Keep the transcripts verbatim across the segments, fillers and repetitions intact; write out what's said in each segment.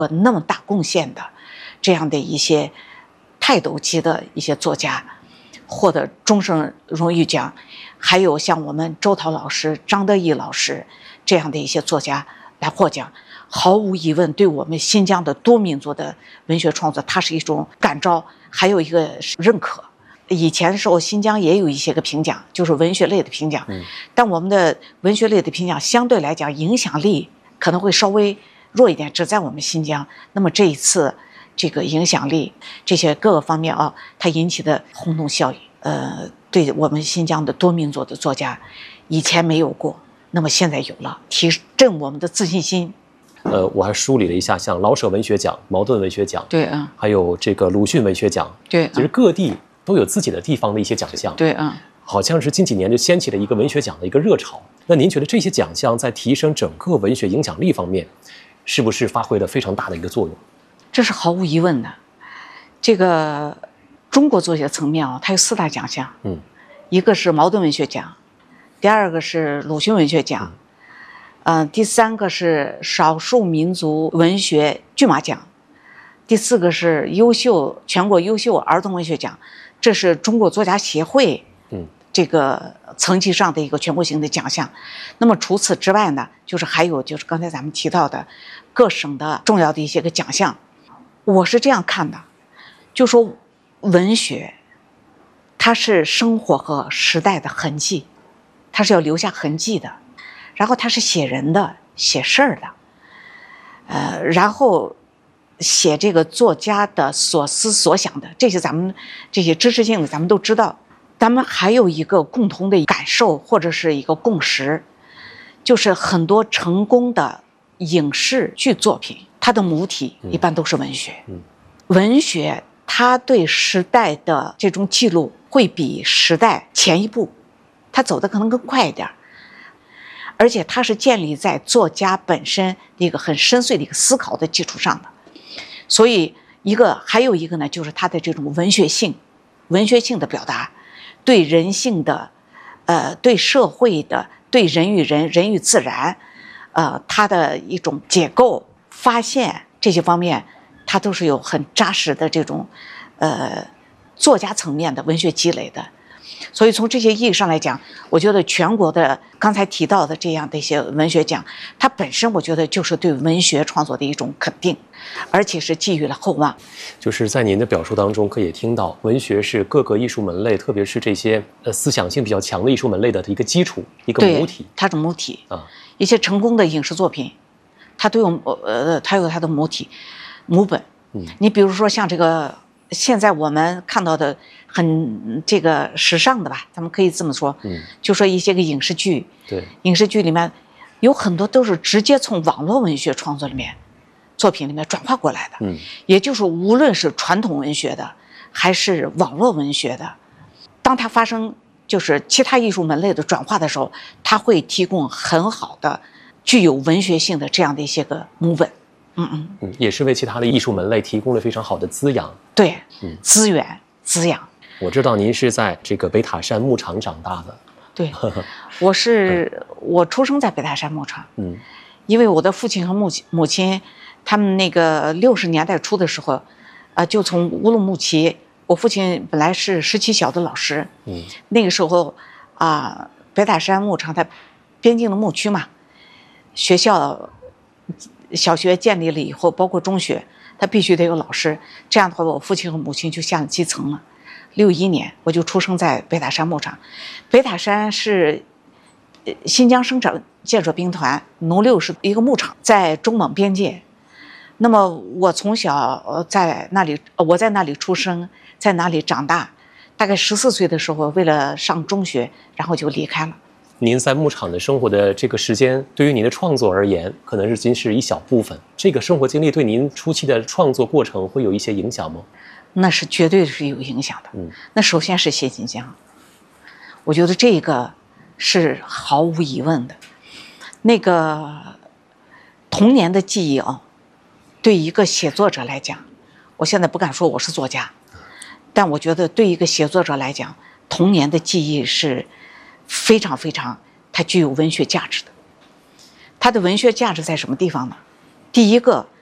那么大贡献的这样的一些泰斗级的一些作家获得终身荣誉奖，还有像我们周涛老师、张德义老师这样的一些作家来获奖，毫无疑问对我们新疆的多民族的文学创作，它是一种感召，还有一个认可。以前的时候，新疆也有一些个评奖，就是文学类的评奖， 嗯， 但我们的文学类的评奖相对来讲影响力可能会稍微弱一点，只在我们新疆。那么这一次，这个影响力这些各个方面啊，它引起的轰动效应，呃，对我们新疆的多民族的作家，以前没有过，那么现在有了，提振我们的自信心。 呃，我还梳理了一下，像老舍文学奖、茅盾文学奖， 对啊， 还有这个鲁迅文学奖， 对啊， 其实各地都有自己的地方的一些奖项， 对啊， 好像是近几年就掀起了一个文学奖的一个热潮。那您觉得这些奖项在提升整个文学影响力方面，是不是发挥了非常大的一个作用？ 这是毫无疑问的。这个中国作协层面啊，它有四大奖项， 嗯， 一个是茅盾文学奖，第二个是鲁迅文学奖，嗯、呃，第三个是少数民族文学骏马奖，第四个是优秀全国优秀儿童文学奖，这是中国作家协会嗯这个层级上的一个全国性的奖项。那么除此之外呢，就是还有就是刚才咱们提到的各省的重要的一些个奖项。我是这样看的，就说文学它是生活和时代的痕迹，它是要留下痕迹的，然后它是写人的、写事儿的，呃，然后写这个作家的所思所想的，这些咱们这些知识性的咱们都知道。咱们还有一个共同的感受或者是一个共识，就是很多成功的影视剧作品，它的母体一般都是文学。 嗯， 文学它对时代的这种记录会比时代前一步，它走得可能更快一点，而且它是建立在作家本身一个很深邃的一个思考的基础上的。所以一个还有一个呢，就是它的这种文学性，文学性的表达，对人性的，呃，对社会的，对人与人、人与自然，呃，它的一种解构、发现这些方面，它都是有很扎实的这种，呃，作家层面的文学积累的。所以从这些意义上来讲，我觉得全国的刚才提到的这样的一些文学奖，它本身我觉得就是对文学创作的一种肯定，而且是寄予了厚望。 就是在您的表述当中可以听到，文学是各个艺术门类，特别是这些呃思想性比较强的艺术门类的一个基础，一个母体。 它是母体啊。 一些成功的影视作品，它都有呃，它有它的母体、母本。 嗯， 你比如说像这个现在我们看到的很这个时尚的吧，咱们可以这么说， 嗯， 就说一些个影视剧， 对， 影视剧里面有很多都是直接从网络文学创作里面、作品里面转化过来的， 嗯， 也就是无论是传统文学的还是网络文学的，当它发生就是其他艺术门类的转化的时候，它会提供很好的具有文学性的这样的一些个母本。嗯嗯嗯，也是为其他的艺术门类提供了非常好的滋养。 对， 嗯， 资源滋养。 我知道您是在这个北塔山牧场长大的。 对，我是我出生在北塔山牧场。 嗯， 因为我的父亲和母亲母亲，他们那个六十年代初的时候，啊、呃，就从乌鲁木齐。我父亲本来是十七小的老师。 嗯， 那个时候啊、呃，北塔山牧场它边境的牧区嘛，学校。小学建立了以后，包括中学，他必须得有老师。这样的话，我父亲和母亲就下了基层了。六一年，我就出生在北塔山牧场。北塔山是新疆生产建设兵团农六师一个牧场，在中蒙边界。那么我从小在那里，我在那里出生，在那里长大。大概十四岁的时候，为了上中学，然后就离开了。 您在牧场的生活的这个时间，对于您的创作而言，可能是仅是一小部分。这个生活经历对您初期的创作过程会有一些影响吗？ 那是绝对是有影响的。 嗯， 那首先是写新疆，我觉得这个是毫无疑问的。那个童年的记忆啊，对一个写作者来讲，我现在不敢说我是作家，但我觉得对一个写作者来讲，童年的记忆是。非常非常，它具有文学价值的。它的文学价值在什么地方呢？第一个，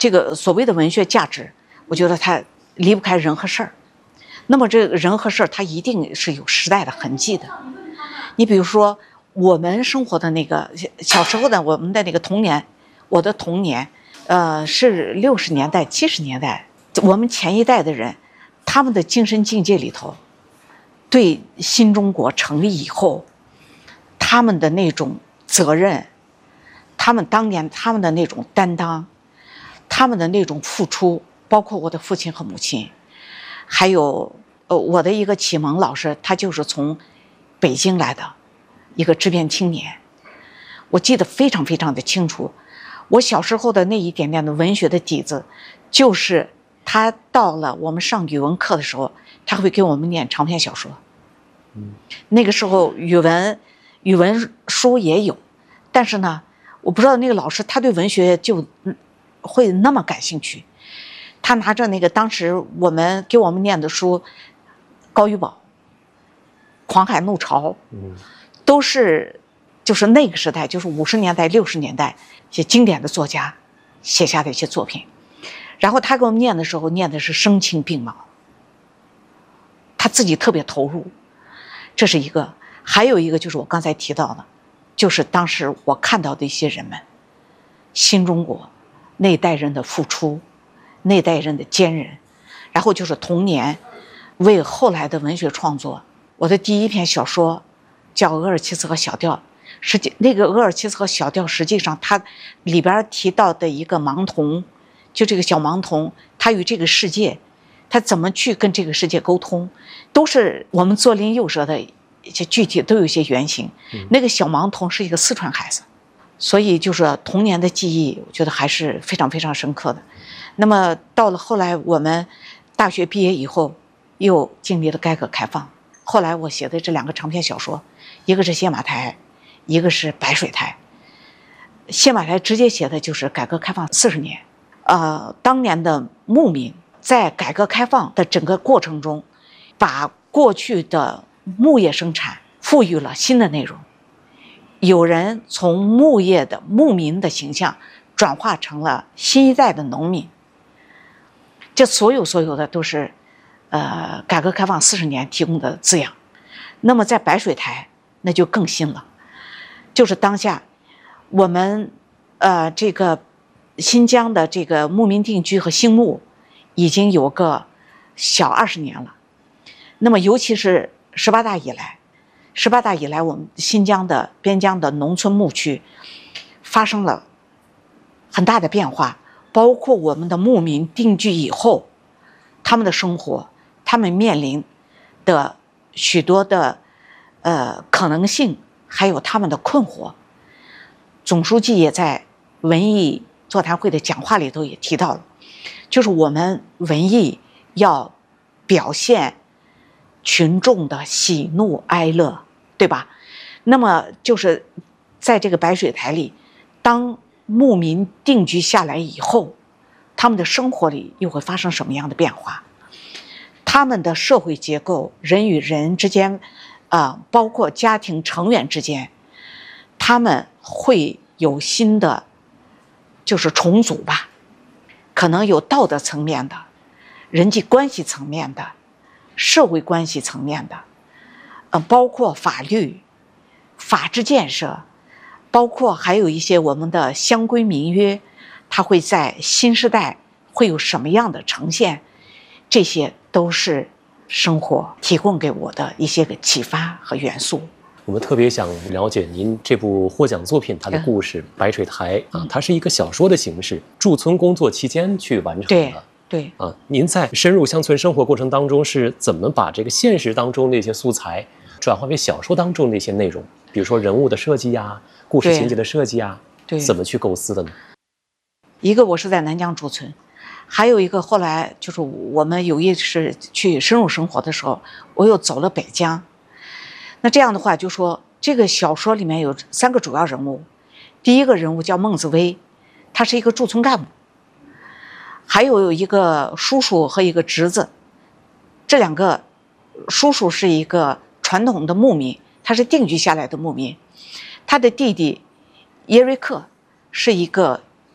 这个所谓的文学价值，我觉得它离不开人和事儿。那么这个人和事儿，它一定是有时代的痕迹的。你比如说，我们生活的那个小时候的我们的那个童年，我的童年，呃，是六十年代、七十年代，我们前一代的人，他们的精神境界里头，对新中国成立以后，他们的那种责任，他们当年他们的那种担当，他们的那种付出，包括我的父亲和母亲，还有呃我的一个启蒙老师，他就是从北京来的一个知变青年，我记得非常非常的清楚。我小时候的那一点点的文学的底子，就是他到了我们上语文课的时候，他会给我们念长篇小说。嗯，那个时候语文语文书也有，但是呢，我不知道那个老师他对文学就会那么感兴趣。他拿着那个当时我们给我们念的书，高玉宝、狂海怒潮，嗯，都是就是那个时代，就是五十年代、六十年代一些经典的作家写下的一些作品。然后他给我们念的时候，念的是声情并茂，他自己特别投入。这是一个，还有一个就是我刚才提到的，就是当时我看到的一些人们，新中国那一代人的付出，那一代人的坚韧，然后就是童年为后来的文学创作。我的第一篇小说叫《额尔齐斯和小调》，实际那个《额尔齐斯和小调》实际上它里边提到的一个盲童，就这个小盲童，他与这个世界，他怎么去跟这个世界沟通，都是我们左邻右舍的一些具体都有一些原型。嗯、那个小盲童是一个四川孩子，所以就是童年的记忆，我觉得还是非常非常深刻的。那么到了后来，我们大学毕业以后，又经历了改革开放。后来我写的这两个长篇小说，一个是谢马台，一个是白水台。谢马台直接写的就是改革开放四十年，呃，当年的牧民在改革开放的整个过程中，把过去的牧业生产赋予了新的内容。有人从牧业的牧民的形象转化成了新一代的农民。这所有所有的都是呃，改革开放四十年提供的滋养。那么在白水台，那就更新了，就是当下我们呃这个新疆的这个牧民定居和兴牧已经有个小二十年了。那么尤其是十八大以来，十八大以来，我们新疆的边疆的农村牧区发生了很大的变化，包括我们的牧民定居以后，他们的生活。他们面临的许多的呃可能性，还有他们的困惑，总书记也在文艺座谈会的讲话里头也提到了，就是我们文艺要表现群众的喜怒哀乐，对吧？那么就是在这个白水台里，当牧民定居下来以后，他们的生活里又会发生什么样的变化？他们的社会结构，人与人之间，啊、呃，包括家庭成员之间，他们会有新的，就是重组吧，可能有道德层面的、人际关系层面的、社会关系层面的，呃，包括法律、法治建设，包括还有一些我们的乡规民约，它会在新时代会有什么样的呈现？这些都是生活提供给我的一些个启发和元素。 我们特别想了解您这部获奖作品它的故事《白水台》啊，它是一个小说的形式，驻村工作期间去完成的。 对对啊，您在深入乡村生活过程当中是怎么把这个现实当中那些素材转化为小说当中那些内容？比如说人物的设计呀、故事情节的设计呀， 对， 怎么去构思的呢？ 一个我是在南疆驻村。还有一个后来就是我们有意识去深入生活的时候，我又走了北疆。那这样的话就说这个小说里面有三个主要人物，第一个人物叫孟子威，他是一个驻村干部，还有一个叔叔和一个侄子，这两个叔叔是一个传统的牧民，他是定居下来的牧民，他的弟弟耶瑞克是一个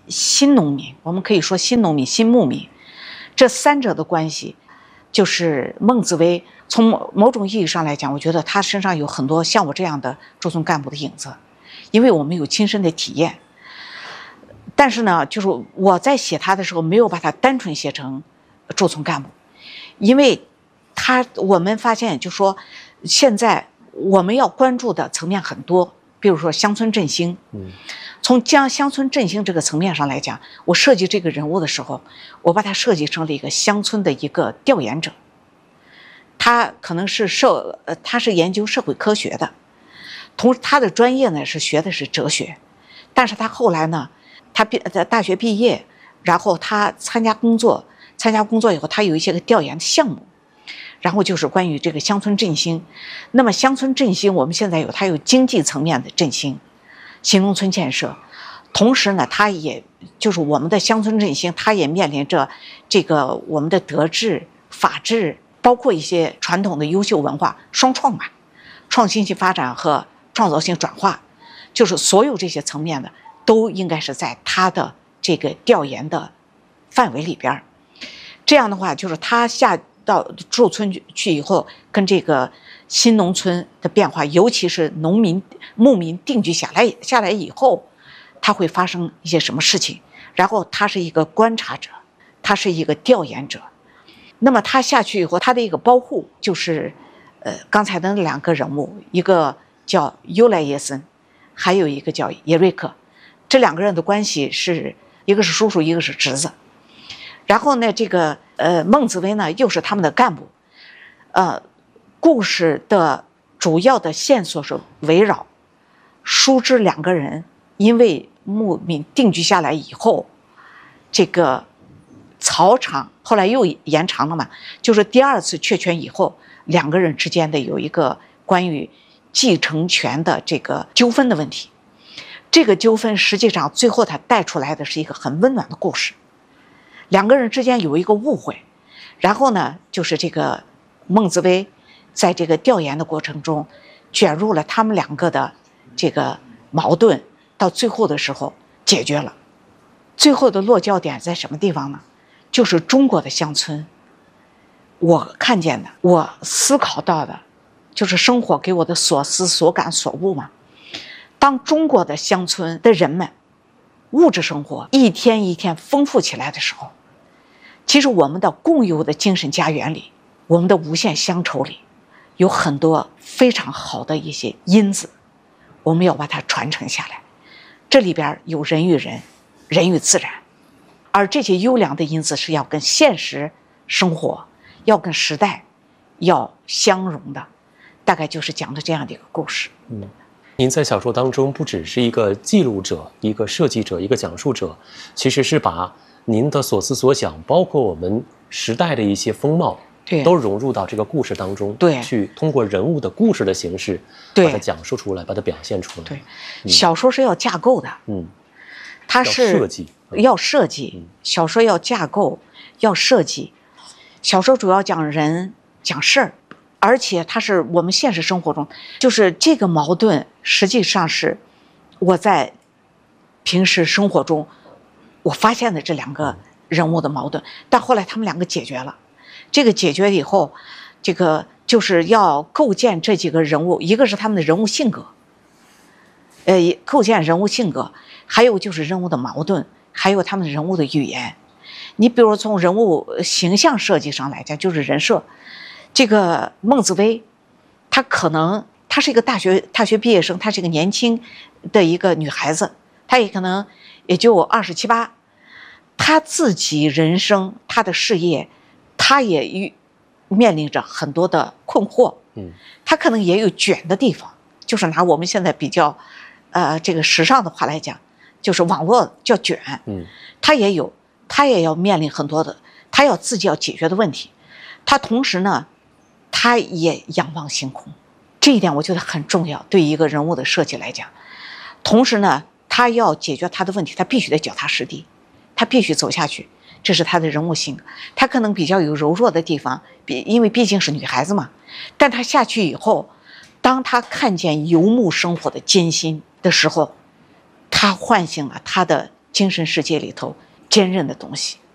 新农民，我们可以说新农民、新牧民，这三者的关系，就是孟子威从某某种意义上来讲，我觉得他身上有很多像我这样的驻村干部的影子，因为我们有亲身的体验。但是呢，就是我在写他的时候，没有把他单纯写成驻村干部，因为他我们发现，就说现在我们要关注的层面很多，比如说乡村振兴。嗯，从将乡村振兴这个层面上来讲，我设计这个人物的时候，我把他设计成了一个乡村的一个调研者。他可能是社呃，他是研究社会科学的，同时他的专业呢是学的是哲学，但是他后来呢，他毕在大学毕业，然后他参加工作，参加工作以后，他有一些个调研的项目，然后就是关于这个乡村振兴。那么乡村振兴，我们现在有它有经济层面的振兴，新农村建设，同时呢，它也就是我们的乡村振兴，它也面临着这个我们的德治、法治，包括一些传统的优秀文化双创嘛，创新性发展和创造性转化，就是所有这些层面的都应该是在他的这个调研的范围里边。这样的话，就是他下到驻村去以后，跟这个新农村的变化，尤其是农民牧民定居下来下来以后，他会发生一些什么事情？然后他是一个观察者，他是一个调研者。那么他下去以后，他的一个保护就是，呃，刚才的那两个人物，一个叫尤莱耶森，还有一个叫耶瑞克，这两个人的关系是一个是叔叔，一个是侄子。然后呢，这个呃孟子威呢又是他们的干部，呃，故事的主要的线索是围绕叔侄两个人因为牧民定居下来以后，这个草场后来又延长了嘛，就是第二次确权以后，两个人之间的有一个关于继承权的这个纠纷的问题。这个纠纷实际上最后他带出来的是一个很温暖的故事。两个人之间有一个误会，然后呢，就是这个孟子威在这个调研的过程中卷入了他们两个的这个矛盾，到最后的时候解决了。最后的落脚点在什么地方呢？就是中国的乡村，我看见的，我思考到的，就是生活给我的所思所感所悟嘛。当中国的乡村的人们物质生活一天一天丰富起来的时候，其实我们的共有的精神家园里，我们的无限乡愁里，有很多非常好的一些因子，我们要把它传承下来。这里边有人与人，人与自然，而这些优良的因子是要跟现实生活，要跟时代要相融的。大概就是讲的这样的一个故事。 嗯，您在小说当中不只是一个记录者、一个设计者、一个讲述者，其实是把您的所思所想，包括我们时代的一些风貌， 对， 都融入到这个故事当中， 对， 去通过人物的故事的形式，把它讲述出来，把它表现出来。 对，嗯、小说是要架构的，嗯，它是要设计， 嗯、要设计、嗯，小说要架构，要设计。小说主要讲人，讲事儿。而且它是我们现实生活中，就是这个矛盾，实际上是我在平时生活中我发现的这两个人物的矛盾，但后来他们两个解决了。这个解决以后，这个就是要构建这几个人物，一个是他们的人物性格，呃，构建人物性格，还有就是人物的矛盾，还有他们人物的语言。你比如从人物形象设计上来讲，就是人设。这个孟子威，她可能她是一个大学大学毕业生，她是一个年轻的一个女孩子，她也可能也就二十七八，她自己人生她的事业，她也遇面临着很多的困惑，嗯，她可能也有卷的地方，就是拿我们现在比较，呃，这个时尚的话来讲，就是网络叫卷，嗯，她也有，她也要面临很多的，她要自己要解决的问题，她同时呢。他也仰望星空，这一点我觉得很重要，对于一个人物的设计来讲。同时呢，他要解决他的问题，他必须得脚踏实地，他必须走下去，这是他的人物性格。他可能比较有柔弱的地方，比因为毕竟是女孩子嘛。但他下去以后，当他看见游牧生活的艰辛的时候，他唤醒了他的精神世界里头坚韧的东西。